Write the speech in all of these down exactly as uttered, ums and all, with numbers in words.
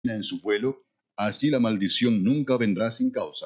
en su vuelo, así la maldición nunca vendrá sin causa.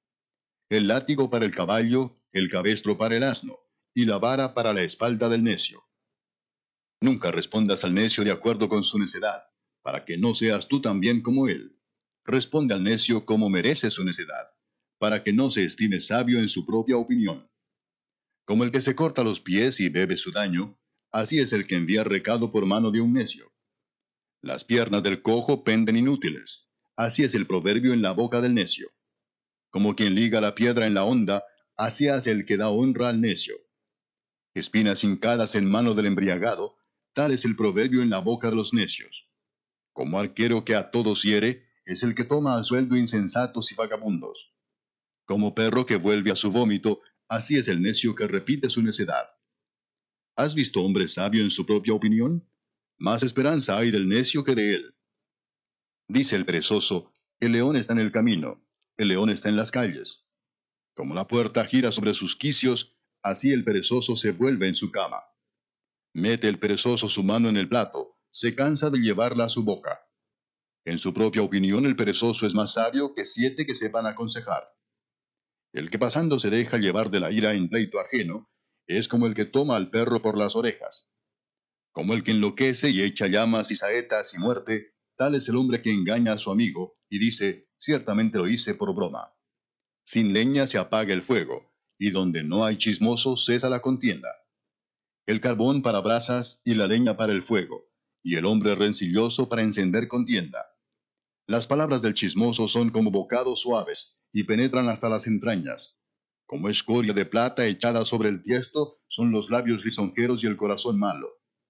El látigo para el caballo, el cabestro para el asno, y la vara para la espalda del necio. Nunca respondas al necio de acuerdo con su necedad, para que no seas tú también como él. Responde al necio como merece su necedad, para que no se estime sabio en su propia opinión. Como el que se corta los pies y bebe su daño, así es el que envía recado por mano de un necio. Las piernas del cojo penden inútiles, así es el proverbio en la boca del necio. Como quien liga la piedra en la honda, así hace el que da honra al necio. Espinas hincadas en mano del embriagado, tal es el proverbio en la boca de los necios. Como arquero que a todos hiere, es el que toma a sueldo insensatos y vagabundos. Como perro que vuelve a su vómito, así es el necio que repite su necedad. ¿Has visto hombre sabio en su propia opinión? Más esperanza hay del necio que de él. Dice el perezoso, el león está en el camino, el león está en las calles. Como la puerta gira sobre sus quicios, así el perezoso se vuelve en su cama. Mete el perezoso su mano en el plato, se cansa de llevarla a su boca. En su propia opinión el perezoso es más sabio que siete que sepan aconsejar. El que pasando se deja llevar de la ira en pleito ajeno, es como el que toma al perro por las orejas. Como el que enloquece y echa llamas y saetas y muerte, tal es el hombre que engaña a su amigo, y dice, ciertamente lo hice por broma. Sin leña se apaga el fuego, y donde no hay chismoso cesa la contienda. El carbón para brasas y la leña para el fuego, y el hombre rencilloso para encender contienda. Las palabras del chismoso son como bocados suaves, y penetran hasta las entrañas. Como escoria de plata echada sobre el tiesto, son los labios lisonjeros y el corazón malo.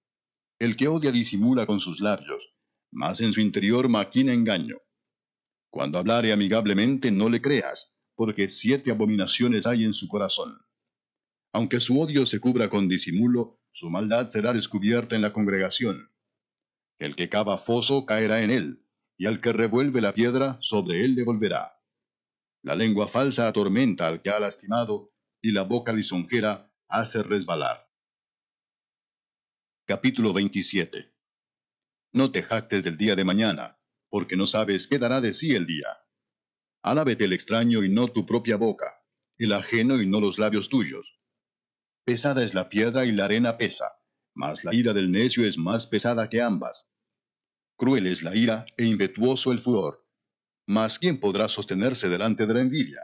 El que odia disimula con sus labios, mas en su interior maquina engaño. Cuando hablare amigablemente no le creas, porque siete abominaciones hay en su corazón. Aunque su odio se cubra con disimulo, su maldad será descubierta en la congregación. El que cava foso caerá en él, y al que revuelve la piedra, sobre él le volverá. La lengua falsa atormenta al que ha lastimado, y la boca lisonjera hace resbalar. Capítulo veintisiete. No te jactes del día de mañana, porque no sabes qué dará de sí el día. Alábete el extraño y no tu propia boca, el ajeno y no los labios tuyos. Pesada es la piedra y la arena pesa, mas la ira del necio es más pesada que ambas. Cruel es la ira e impetuoso el furor, mas ¿quién podrá sostenerse delante de la envidia?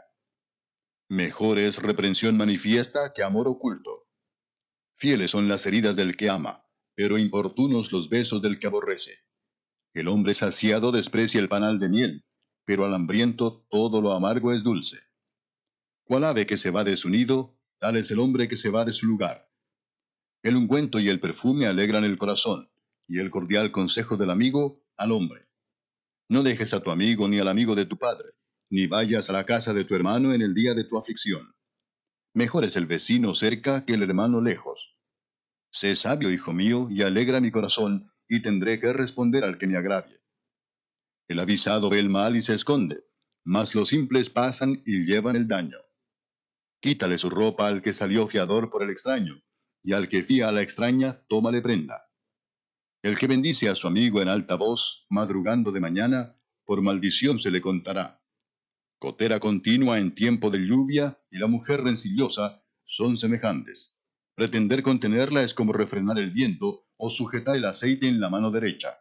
Mejor es reprensión manifiesta que amor oculto. Fieles son las heridas del que ama, pero importunos los besos del que aborrece. El hombre saciado desprecia el panal de miel, pero al hambriento todo lo amargo es dulce. Cual ave que se va de su nido, tal es el hombre que se va de su lugar. El ungüento y el perfume alegran el corazón, y el cordial consejo del amigo al hombre. No dejes a tu amigo ni al amigo de tu padre, ni vayas a la casa de tu hermano en el día de tu aflicción. Mejor es el vecino cerca que el hermano lejos. Sé sabio, hijo mío, y alegra mi corazón, y tendré que responder al que me agravie. El avisado ve el mal y se esconde, mas los simples pasan y llevan el daño. Quítale su ropa al que salió fiador por el extraño, y al que fía a la extraña, tómale prenda. El que bendice a su amigo en alta voz, madrugando de mañana, por maldición se le contará. Gotera continua en tiempo de lluvia y la mujer rencillosa son semejantes. Pretender contenerla es como refrenar el viento o sujetar el aceite en la mano derecha.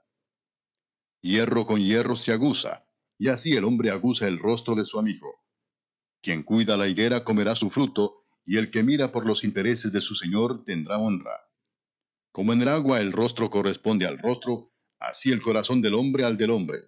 Hierro con hierro se aguza, y así el hombre aguza el rostro de su amigo. Quien cuida la higuera comerá su fruto, y el que mira por los intereses de su señor tendrá honra. Como en el agua el rostro corresponde al rostro, así el corazón del hombre al del hombre.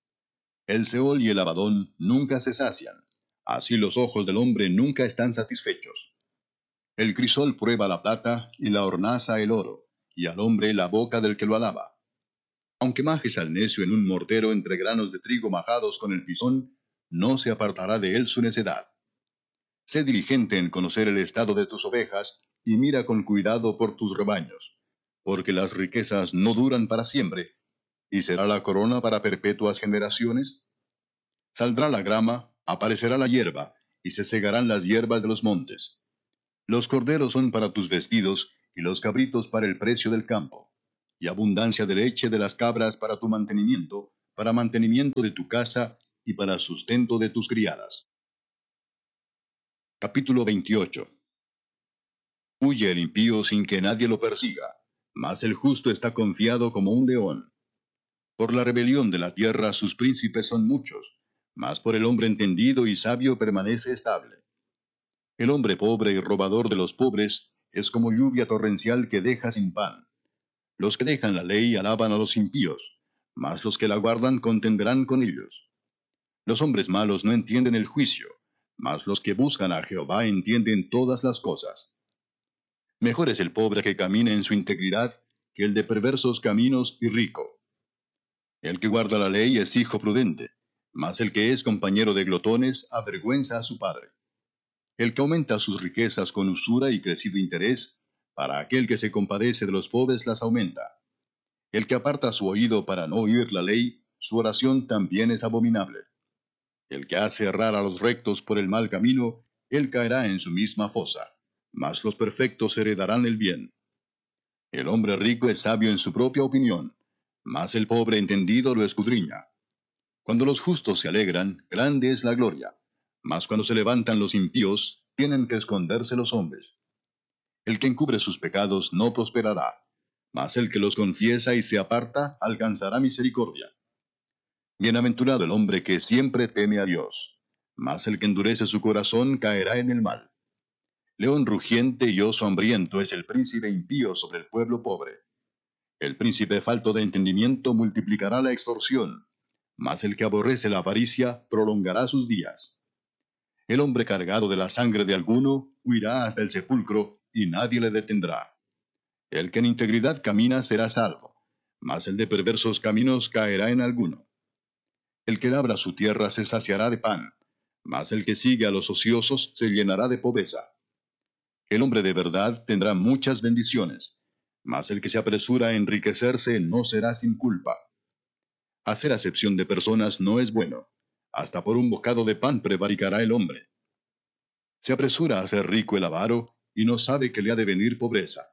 El Seol y el Abadón nunca se sacian, así los ojos del hombre nunca están satisfechos. El crisol prueba la plata y la hornaza el oro, y al hombre la boca del que lo alaba. Aunque majes al necio en un mortero entre granos de trigo majados con el pisón, no se apartará de él su necedad. Sé diligente en conocer el estado de tus ovejas, y mira con cuidado por tus rebaños, porque las riquezas no duran para siempre, y será la corona para perpetuas generaciones. Saldrá la grama, aparecerá la hierba, y se segarán las hierbas de los montes. Los corderos son para tus vestidos, y los cabritos para el precio del campo, y abundancia de leche de las cabras para tu mantenimiento, para mantenimiento de tu casa y para sustento de tus criadas. Capítulo veintiocho. Huye el impío sin que nadie lo persiga, mas el justo está confiado como un león. Por la rebelión de la tierra sus príncipes son muchos, mas por el hombre entendido y sabio permanece estable. El hombre pobre y robador de los pobres es como lluvia torrencial que deja sin pan. Los que dejan la ley alaban a los impíos, mas los que la guardan contenderán con ellos. Los hombres malos no entienden el juicio, mas los que buscan a Jehová entienden todas las cosas. Mejor es el pobre que camina en su integridad que el de perversos caminos y rico. El que guarda la ley es hijo prudente, mas el que es compañero de glotones avergüenza a su padre. El que aumenta sus riquezas con usura y crecido interés, para aquel que se compadece de los pobres las aumenta. El que aparta su oído para no oír la ley, su oración también es abominable. El que hace errar a los rectos por el mal camino, él caerá en su misma fosa, mas los perfectos heredarán el bien. El hombre rico es sabio en su propia opinión, mas el pobre entendido lo escudriña. Cuando los justos se alegran, grande es la gloria, mas cuando se levantan los impíos, tienen que esconderse los hombres. El que encubre sus pecados no prosperará, mas el que los confiesa y se aparta alcanzará misericordia. Bienaventurado el hombre que siempre teme a Dios, mas el que endurece su corazón caerá en el mal. León rugiente y oso hambriento es el príncipe impío sobre el pueblo pobre. El príncipe falto de entendimiento multiplicará la extorsión, mas el que aborrece la avaricia prolongará sus días. El hombre cargado de la sangre de alguno huirá hasta el sepulcro, y nadie le detendrá. El que en integridad camina será salvo, mas el de perversos caminos caerá en alguno. El que labra su tierra se saciará de pan, mas el que sigue a los ociosos se llenará de pobreza. El hombre de verdad tendrá muchas bendiciones, mas el que se apresura a enriquecerse no será sin culpa. Hacer acepción de personas no es bueno, hasta por un bocado de pan prevaricará el hombre. Se apresura a ser rico el avaro, y no sabe que le ha de venir pobreza.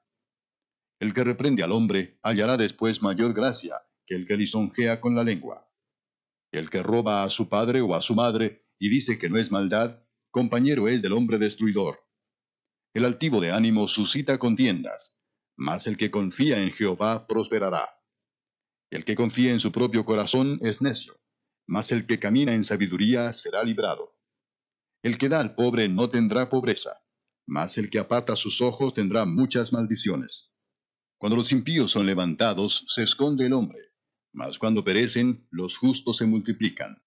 El que reprende al hombre hallará después mayor gracia que el que lisonjea con la lengua. El que roba a su padre o a su madre, y dice que no es maldad, compañero es del hombre destruidor. El altivo de ánimo suscita contiendas, mas el que confía en Jehová prosperará. El que confía en su propio corazón es necio, mas el que camina en sabiduría será librado. El que da al pobre no tendrá pobreza, mas el que aparta sus ojos tendrá muchas maldiciones. Cuando los impíos son levantados, se esconde el hombre, mas cuando perecen, los justos se multiplican.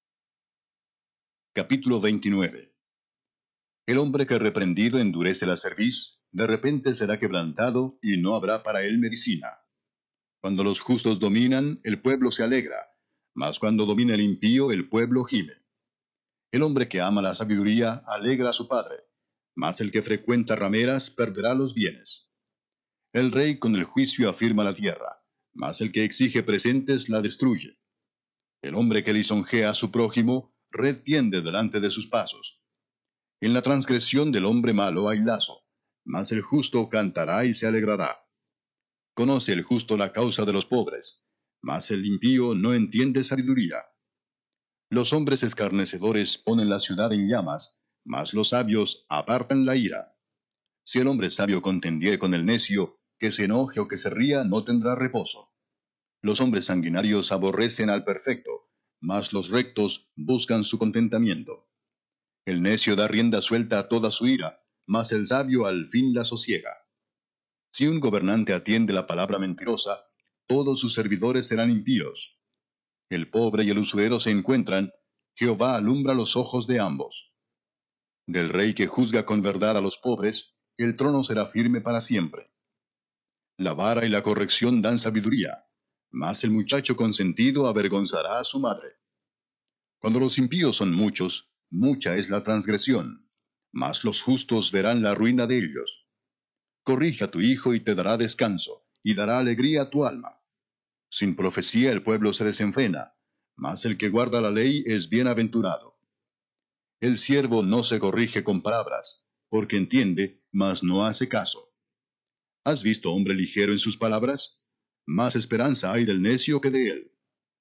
Capítulo veintinueve. El hombre que reprendido endurece la cerviz, de repente será quebrantado, y no habrá para él medicina. Cuando los justos dominan, el pueblo se alegra, mas cuando domina el impío, el pueblo gime. El hombre que ama la sabiduría alegra a su padre, mas el que frecuenta rameras perderá los bienes. El rey con el juicio afirma la tierra, mas el que exige presentes la destruye. El hombre que lisonjea a su prójimo, red tiende delante de sus pasos. En la transgresión del hombre malo hay lazo, mas el justo cantará y se alegrará. Conoce el justo la causa de los pobres, mas el impío no entiende sabiduría. Los hombres escarnecedores ponen la ciudad en llamas, mas los sabios apartan la ira. Si el hombre sabio contendiere con el necio, que se enoje o que se ría no tendrá reposo. Los hombres sanguinarios aborrecen al perfecto, mas los rectos buscan su contentamiento. El necio da rienda suelta a toda su ira, mas el sabio al fin la sosiega. Si un gobernante atiende la palabra mentirosa, todos sus servidores serán impíos. El pobre y el usurero se encuentran, Jehová alumbra los ojos de ambos. Del rey que juzga con verdad a los pobres, el trono será firme para siempre. La vara y la corrección dan sabiduría, mas el muchacho consentido avergonzará a su madre. Cuando los impíos son muchos, mucha es la transgresión, mas los justos verán la ruina de ellos. Corrige a tu hijo y te dará descanso, y dará alegría a tu alma. Sin profecía el pueblo se desenfrena, mas el que guarda la ley es bienaventurado. El siervo no se corrige con palabras, porque entiende, mas no hace caso. ¿Has visto hombre ligero en sus palabras? Más esperanza hay del necio que de él.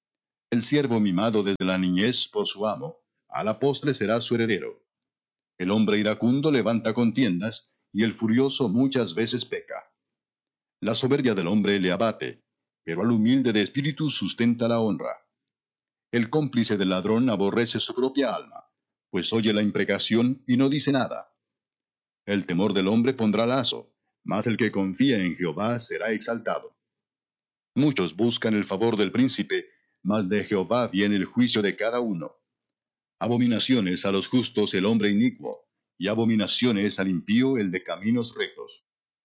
El siervo mimado desde la niñez por su amo, a la postre será su heredero. El hombre iracundo levanta contiendas, y el furioso muchas veces peca. La soberbia del hombre le abate, pero al humilde de espíritu sustenta la honra. El cómplice del ladrón aborrece su propia alma, pues oye la imprecación y no dice nada. El temor del hombre pondrá lazo, mas el que confía en Jehová será exaltado. Muchos buscan el favor del príncipe, mas de Jehová viene el juicio de cada uno. Abominaciones a los justos el hombre inicuo, y abominaciones al impío el de caminos rectos.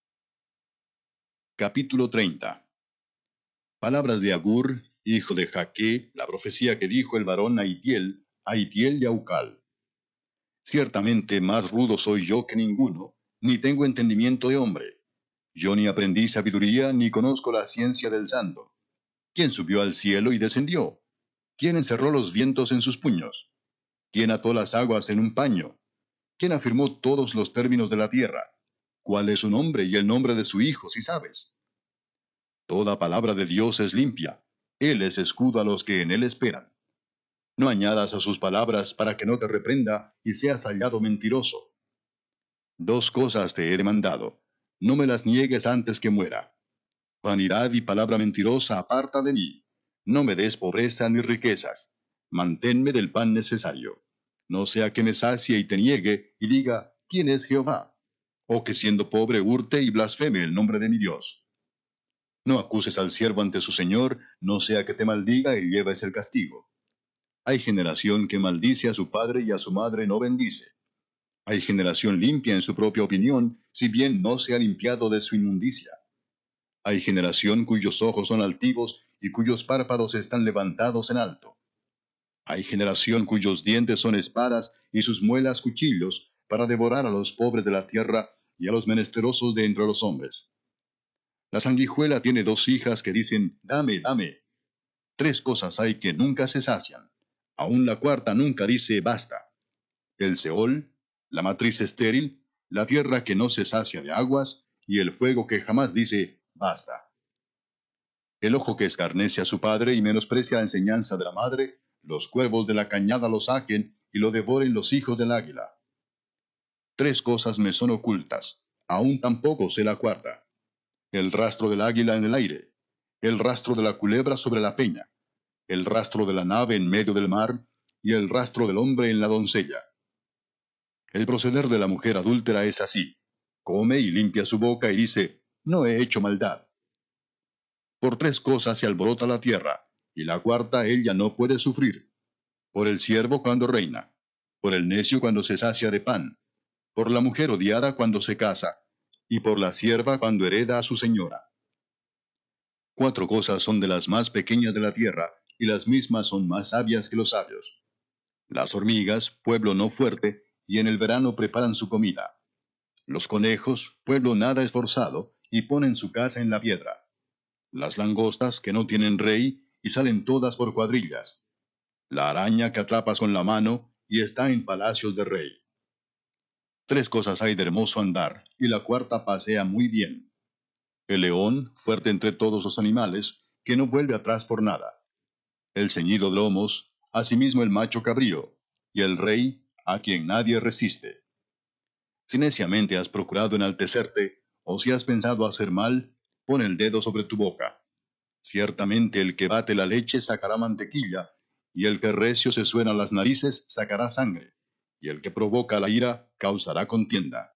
Capítulo treinta. Palabras de Agur, hijo de Jaque, la profecía que dijo el varón Aitiel, Aitiel de Aucal. Ciertamente más rudo soy yo que ninguno, ni tengo entendimiento de hombre. Yo ni aprendí sabiduría, ni conozco la ciencia del santo. ¿Quién subió al cielo y descendió? ¿Quién encerró los vientos en sus puños? ¿Quién ató las aguas en un paño? ¿Quién afirmó todos los términos de la tierra? ¿Cuál es su nombre y el nombre de su hijo, si sabes? Toda palabra de Dios es limpia. Él es escudo a los que en él esperan. No añadas a sus palabras para que no te reprenda y seas hallado mentiroso. Dos cosas te he demandado. No me las niegues antes que muera. Vanidad y palabra mentirosa aparta de mí. No me des pobreza ni riquezas. Manténme del pan necesario. No sea que me sacie y te niegue y diga, ¿quién es Jehová? O que siendo pobre hurte y blasfeme el nombre de mi Dios. No acuses al siervo ante su señor, no sea que te maldiga y lleves el castigo. Hay generación que maldice a su padre y a su madre no bendice. Hay generación limpia en su propia opinión, si bien no se ha limpiado de su inmundicia. Hay generación cuyos ojos son altivos y cuyos párpados están levantados en alto. Hay generación cuyos dientes son espadas y sus muelas cuchillos, para devorar a los pobres de la tierra y a los menesterosos de entre los hombres. La sanguijuela tiene dos hijas que dicen, dame, dame. Tres cosas hay que nunca se sacian. Aún la cuarta nunca dice, basta. El Seol, la matriz estéril, la tierra que no se sacia de aguas, y el fuego que jamás dice, basta. El ojo que escarnece a su padre y menosprecia la enseñanza de la madre, los cuervos de la cañada lo saquen y lo devoren los hijos del águila. Tres cosas me son ocultas, aún tampoco sé la cuarta. El rastro del águila en el aire, el rastro de la culebra sobre la peña, el rastro de la nave en medio del mar, y el rastro del hombre en la doncella. El proceder de la mujer adúltera es así: come y limpia su boca y dice, no he hecho maldad. Por tres cosas se alborota la tierra, y la cuarta ella no puede sufrir. Por el siervo cuando reina, por el necio cuando se sacia de pan, por la mujer odiada cuando se casa, y por la sierva cuando hereda a su señora. Cuatro cosas son de las más pequeñas de la tierra, y las mismas son más sabias que los sabios. Las hormigas, pueblo no fuerte, y en el verano preparan su comida. Los conejos, pueblo nada esforzado, y ponen su casa en la piedra. Las langostas, que no tienen rey, y salen todas por cuadrillas. La araña que atrapas con la mano, y está en palacios de rey. Tres cosas hay de hermoso andar, y la cuarta pasea muy bien. El león, fuerte entre todos los animales, que no vuelve atrás por nada. El ceñido de lomos, asimismo el macho cabrío, y el rey, a quien nadie resiste. Si neciamente has procurado enaltecerte, o si has pensado hacer mal, pon el dedo sobre tu boca. Ciertamente el que bate la leche sacará mantequilla, y el que recio se suena las narices sacará sangre, y el que provoca la ira causará contienda.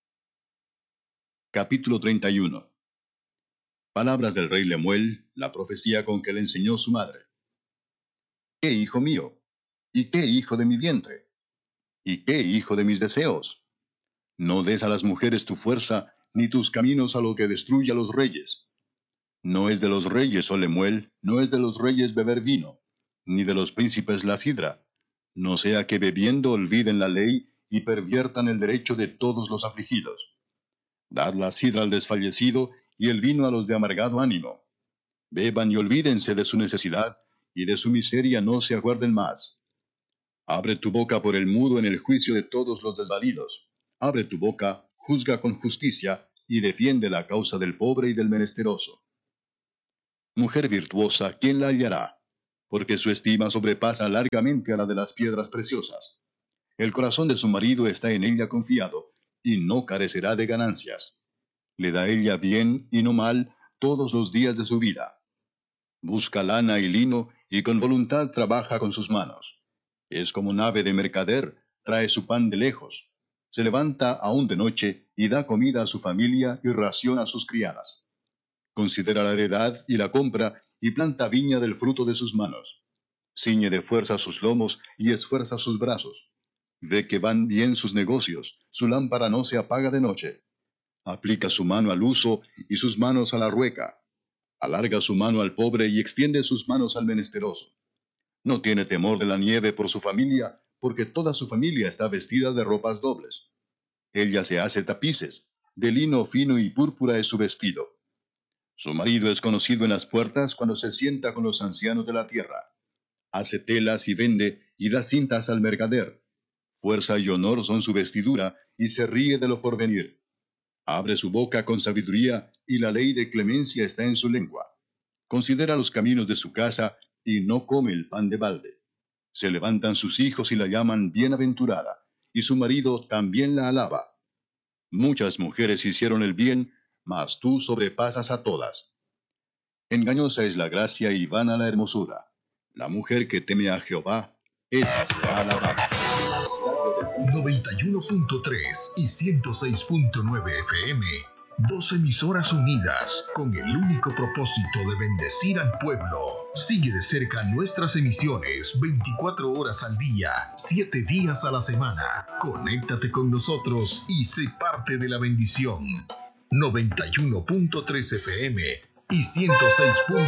Capítulo treinta y uno. Palabras del rey Lemuel, la profecía con que le enseñó su madre. ¿Qué hijo mío? ¿Y qué hijo de mi vientre? ¿Y qué hijo de mis deseos? No des a las mujeres tu fuerza, ni tus caminos a lo que destruye a los reyes. No es de los reyes, oh Lemuel, no es de los reyes beber vino, ni de los príncipes la sidra, no sea que bebiendo olviden la ley y perviertan el derecho de todos los afligidos. Dad la sidra al desfallecido y el vino a los de amargado ánimo. Beban y olvídense de su necesidad, y de su miseria no se acuerden más. Abre tu boca por el mudo en el juicio de todos los desvalidos. Abre tu boca, juzga con justicia, y defiende la causa del pobre y del menesteroso. Mujer virtuosa, ¿quién la hallará? porque su estima sobrepasa largamente a la de las piedras preciosas. El corazón de su marido está en ella confiado, y no carecerá de ganancias. Le da ella bien y no mal todos los días de su vida. Busca lana y lino, y con voluntad trabaja con sus manos. Es como un ave de mercader, trae su pan de lejos. Se levanta aún de noche, y da comida a su familia y ración a sus criadas. Considera la heredad y la compra, y planta viña del fruto de sus manos. Ciñe de fuerza sus lomos, y esfuerza sus brazos. Ve que van bien sus negocios, su lámpara no se apaga de noche. Aplica su mano al uso, y sus manos a la rueca. Alarga su mano al pobre y extiende sus manos al menesteroso. No tiene temor de la nieve por su familia, porque toda su familia está vestida de ropas dobles. Ella se hace tapices, de lino fino y púrpura es su vestido. Su marido es conocido en las puertas cuando se sienta con los ancianos de la tierra. Hace telas y vende, y da cintas al mercader. Fuerza y honor son su vestidura, y se ríe de lo porvenir. Abre su boca con sabiduría, y la ley de clemencia está en su lengua. Considera los caminos de su casa, y no come el pan de balde. Se levantan sus hijos y la llaman bienaventurada, y su marido también la alaba. Muchas mujeres hicieron el bien, mas tú sobrepasas a todas. Engañosa es la gracia y vana la hermosura. La mujer que teme a Jehová, esa será alabada. noventa y uno punto tres y ciento seis punto nueve F M. Dos emisoras unidas con el único propósito de bendecir al pueblo. Sigue de cerca nuestras emisiones veinticuatro horas al día, siete días a la semana. Conéctate con nosotros y sé parte de la bendición. noventa y uno punto tres F M y ciento seis punto